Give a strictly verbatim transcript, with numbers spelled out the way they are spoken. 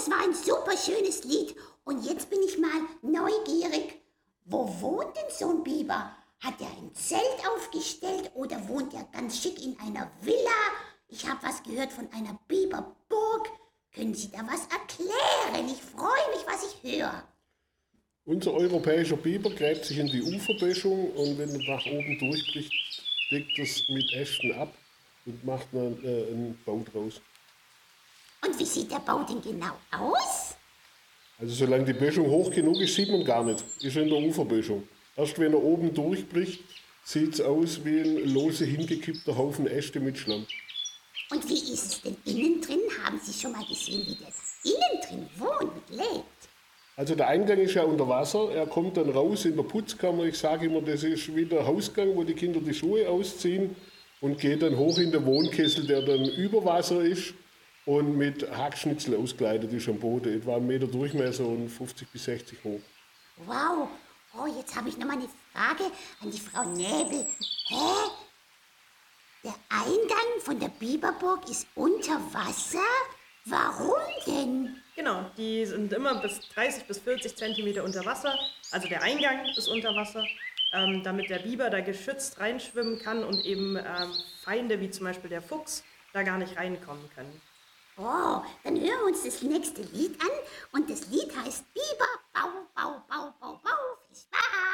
das war ein super schönes Lied. Und jetzt bin ich mal neugierig. Wo wohnt denn so ein Biber? Hat er ein Zelt aufgestellt oder wohnt er ganz schick in einer Villa? Ich habe was gehört von einer Biberburg. Können Sie da was erklären? Ich freue mich, was ich höre. Unser europäischer Biber gräbt sich in die Uferböschung und wenn er nach oben durchbricht, deckt es mit Ästen ab und macht dann äh, einen Bau draus. Und wie sieht der Bau denn genau aus? Also solange die Böschung hoch genug ist, sieht man gar nicht. Ist in der Uferböschung. Erst wenn er oben durchbricht, sieht es aus wie ein lose hingekippter Haufen Äste mit Schlamm. Und wie ist es denn innen drin? Haben Sie schon mal gesehen, wie der da innen drin wohnt und lebt? Also der Eingang ist ja unter Wasser, er kommt dann raus in der Putzkammer. Ich sage immer, das ist wie der Hausgang, wo die Kinder die Schuhe ausziehen und geht dann hoch in den Wohnkessel, der dann über Wasser ist und mit Hackschnitzel auskleidet ist am Boden, etwa einen Meter Durchmesser und fünfzig bis sechzig hoch. Wow, oh, jetzt habe ich noch mal eine Frage an die Frau Näbel. Hä? Der Eingang von der Biberburg ist unter Wasser? Warum denn? Genau, die sind immer bis dreißig bis vierzig Zentimeter unter Wasser. Also der Eingang ist unter Wasser, ähm, damit der Biber da geschützt reinschwimmen kann und eben ähm, Feinde wie zum Beispiel der Fuchs da gar nicht reinkommen können. Oh, dann hören wir uns das nächste Lied an. Und das Lied heißt Biber, Bau, Bau, Bau, Bau, Bau. Viel Spaß!